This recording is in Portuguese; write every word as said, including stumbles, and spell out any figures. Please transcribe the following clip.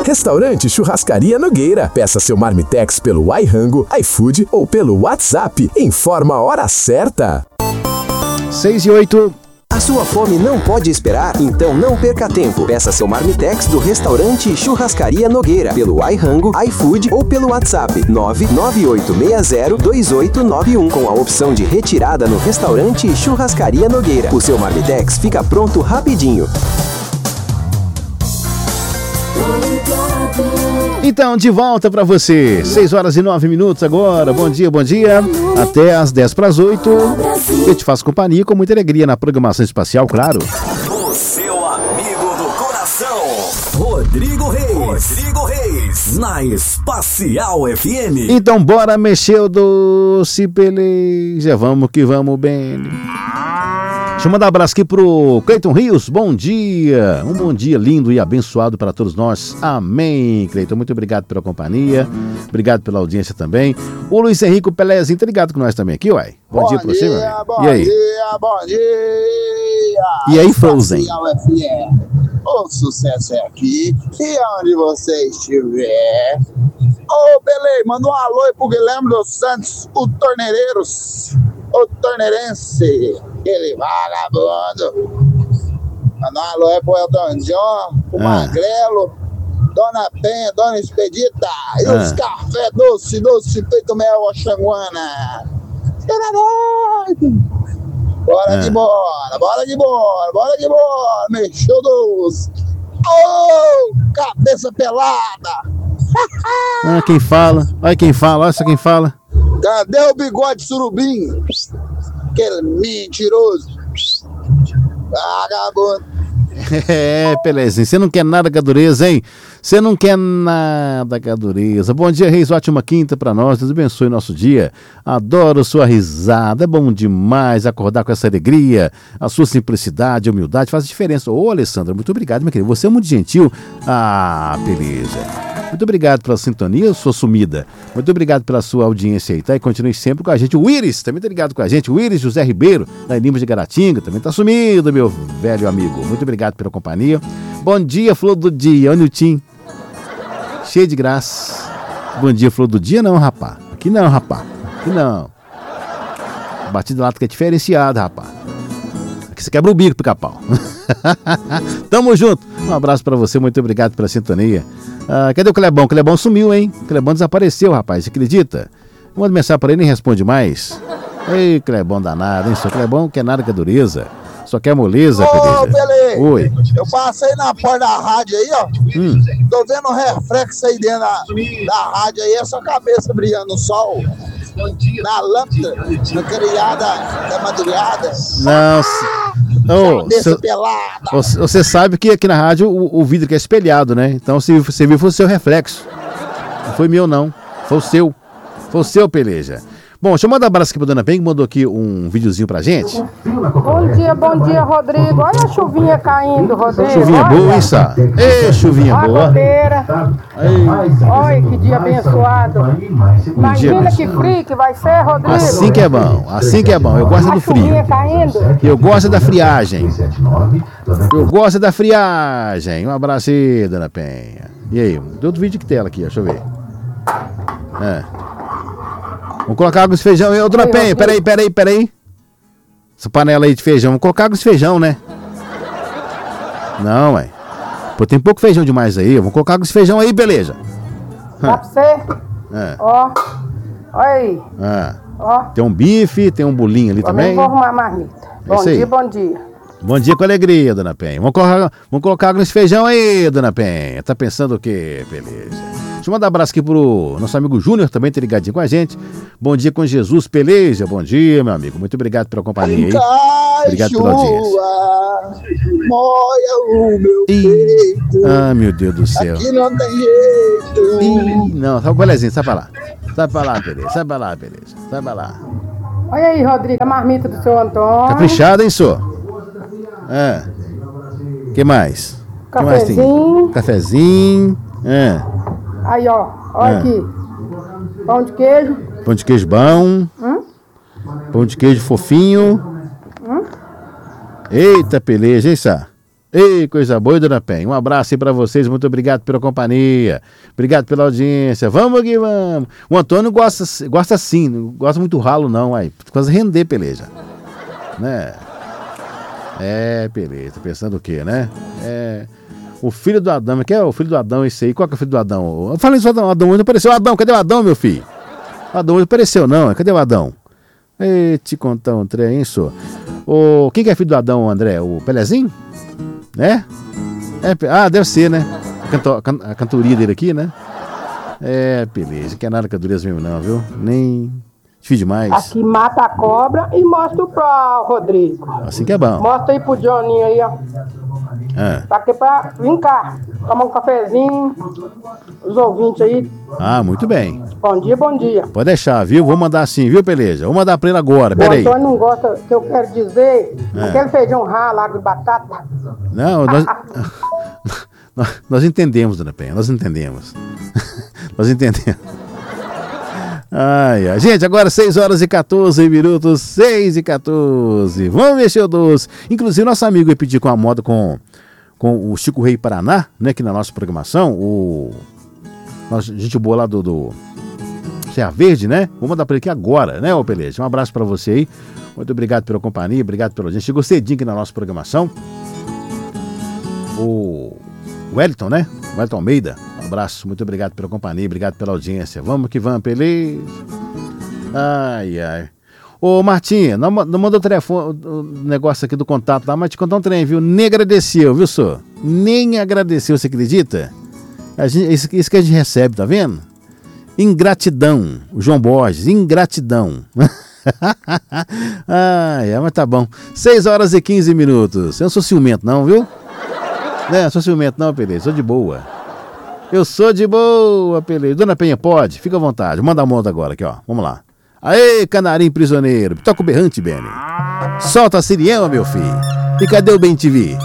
Restaurante Churrascaria Nogueira. Peça seu Marmitex pelo iRango, iFood ou pelo WhatsApp. Informa a hora certa. seis e oito. A sua fome não pode esperar? Então não perca tempo. Peça seu Marmitex do Restaurante Churrascaria Nogueira pelo iRango, iFood ou pelo WhatsApp nove nove oito seis zero dois oito nove um com a opção de retirada no Restaurante Churrascaria Nogueira. O seu Marmitex fica pronto rapidinho. Então, de volta pra você. seis horas e nove minutos agora. Bom dia, bom dia. Até às dez para as oito. Eu te faço companhia com muita alegria na programação espacial, claro. O seu amigo do coração, Rodrigo Reis. Rodrigo Reis, na Espacial F M. Então, bora mexer o doce, peleja. Vamos que vamos bem. Deixa eu mandar um abraço aqui pro Cleiton Rios, bom dia, um bom dia lindo e abençoado para todos nós, amém, Cleiton, muito obrigado pela companhia, obrigado pela audiência também. O Luiz Henrique Pelezinho, tá ligado com nós também aqui, uai? Bom, bom dia pra você, meu bom E aí? dia, bom dia. E aí, Frozen? O sucesso é aqui, e onde você estiver. Ô, Belê, manda um alô aí pro Guilherme dos Santos, o torneireiros, o torneirense, ele vagabundo. Manda um alô aí pro Elton John, pro ah. Magrelo, Dona Penha, Dona Expedita, e ah. os café doce, doce, feito mel, Oxanguana. Bora ah. de bora, bora de bora, bora de bora, mexeu dos... Oh, cabeça pelada. Ah, quem fala, olha quem fala, olha só quem fala. Cadê o bigode surubim? Aquele mentiroso. Vagabundo. É, Pelezinho, você não quer nada com a dureza, hein? Você não quer nada com a dureza. Bom dia, Reis, ótima quinta pra nós, Deus abençoe nosso dia. Adoro sua risada, é bom demais acordar com essa alegria. A sua simplicidade, humildade faz diferença. Ô, Alessandra, muito obrigado, minha querida, você é muito gentil. Ah, beleza. Muito obrigado pela sintonia, sua sumida. Muito obrigado pela sua audiência aí, tá? E continue sempre com a gente. O Iris, também tá ligado com a gente. O Iris José Ribeiro, da Lima de Garatinga, também tá sumido, meu velho amigo. Muito obrigado pela companhia. Bom dia, flor do dia. Olha o Tim. Cheio de graça. Bom dia, flor do dia, não, rapá. Aqui não, rapá. Aqui não. Batida lata que é diferenciada, rapá. Aqui você quebra o bico, pica-pau. Tamo junto. Um abraço pra você, muito obrigado pela sintonia. Ah, cadê o Clebão? O Clebão sumiu, hein? O Clebão desapareceu, rapaz, você acredita? Manda mensagem pra ele e nem responde mais. Ei, Clebão danado, hein? Só Clebão quer nada que é dureza. Só quer moleza, Ô, Belê, Oi. Eu passei na porta da rádio aí, ó. Hum. Tô vendo um reflexo aí dentro da, da rádio aí, essa cabeça brilhando no sol. Na lâmpada, na criada da madrugada. Não, oh, cabeça cê, pelada. Você sabe que aqui na rádio o, o vidro que é espelhado, né? Então se você viu, foi o seu reflexo. Não foi meu, não. Foi o seu. Foi o seu, peleja. Bom, deixa eu mandar um abraço aqui pra Dona Pen, que mandou aqui um videozinho pra gente. Bom dia, bom dia, Rodrigo. Olha a chuvinha caindo, Rodrigo. Chuvinha olha. boa, hein, Sá? Ei, chuvinha olha boa. A olha que dia abençoado. Imagina que frio que vai ser, Rodrigo. Assim que é bom, assim que é bom. Eu gosto a do frio. chuvinha caindo. Eu gosto da friagem. Eu gosto da friagem. Um abraço aí, Dona Penha. E aí, tem outro vídeo que tela aqui, ó, deixa eu ver. É. Vamos colocar água de feijão. Eu, Dona Penha, peraí, peraí, peraí. Essa panela aí de feijão. Vamos colocar água de feijão, né? Não, ué. Pô, tem pouco feijão demais aí. Vamos colocar água de feijão aí, beleza. Dá pra você? É. Ó. Olha aí. É. Ó. Tem um bife, tem um bolinho ali também. Eu vou arrumar a marmita. Bom dia, bom dia. Bom dia com alegria, Dona Penha. Vamos colocar, vamos colocar água nesse feijão aí, Dona Penha. Tá pensando o quê? Beleza. Deixa eu mandar um abraço aqui pro nosso amigo Júnior, também tá ligadinho com a gente. Bom dia com Jesus, peleja. Bom dia, meu amigo. Muito obrigado pela companhia aí. Obrigado pela audiência. Moia o meu peito. Ah, meu Deus do céu. Aqui não tem jeito. Ih, não, tá belezinho, sai pra lá. Sai pra lá, beleza. Sai pra lá, beleza. Sai pra lá. Olha aí, Rodrigo, a marmita do seu Antônio. Caprichado, hein, senhor? É. Que mais? Que mais tem? Cafezinho. É. Aí, ó. Olha é. aqui. Pão de queijo. Pão de queijo bom. Hum? Pão de queijo fofinho. Hum? Eita, peleja, hein, Sá? Ei, coisa boa, Dona Penha. Um abraço aí pra vocês, muito obrigado pela companhia. Obrigado pela audiência. Vamos que vamos. O Antônio gosta, gosta sim, não gosta muito ralo não, aí. Quase render, peleja. Né? É, peleja. Pensando o quê, né? É... O filho do Adão, que é o filho do Adão esse aí? Qual que é o filho do Adão? Eu falei isso, o Adão hoje não apareceu. O Adão, cadê o Adão, meu filho? O Adão hoje não apareceu não, cadê o Adão? Ei, te contar um trem, hein, senhor? O... Quem que é filho do Adão, André? O Pelezinho? Né? É, ah, deve ser, né? A, canto, a, can, a cantoria dele aqui, né? É, beleza. Que é nada com a dureza mesmo não, viu? Nem... Difícil demais. Aqui mata a cobra e mostra pro Rodrigo. Assim que é bom. Mostra aí pro Johnny aí, ó. É. Pra quê? Pra vir cá, tomar um cafezinho. Os ouvintes aí. Ah, muito bem. Bom dia, bom dia. Pode deixar, viu? Vou mandar assim, viu, Peleja? Vou mandar pra ele agora, peraí. O Antônio não gosta, que eu quero dizer, É. aquele feijão ralo, água de batata. Não, nós... nós, nós entendemos, Dona Penha, nós entendemos. Nós entendemos. Ai, ai. Gente, agora seis horas e quatorze minutos, seis e quatorze. Vamos mexer o doce. Inclusive, nosso amigo ia pedir com a moda com, com o Chico Rei Paraná, né, aqui na nossa programação. O... Nossa, gente boa lá do... do... Serra Verde, né? Vou mandar para ele aqui agora, né, ô Peleja? Um abraço para você aí. Muito obrigado pela companhia, obrigado pela audiência. Chegou cedinho aqui na nossa programação. O Wellington, né? Wellington Almeida. Um abraço, muito obrigado pela companhia, obrigado pela audiência. Vamos que vamos, Peleja. Ai, ai. Ô, Martinha, não, não mandou o telefone, o negócio aqui do contato lá, mas te contar um trem, viu? Nem agradeceu, viu, senhor? Nem agradeceu, você acredita? A gente, isso, isso que a gente recebe, tá vendo? Ingratidão, o João Borges, ingratidão. Ah, é, mas tá bom. seis horas e quinze minutos. Eu não sou ciumento, não, viu? Não, não sou ciumento, não, Peleja. Sou de boa. Eu sou de boa, Peleja. Dona Penha, pode? Fica à vontade. Manda a moda agora aqui, ó. Vamos lá. Aê, canarinho prisioneiro. Toca o berrante, Benny. Solta a siriema, meu filho. E cadê o Bem T V?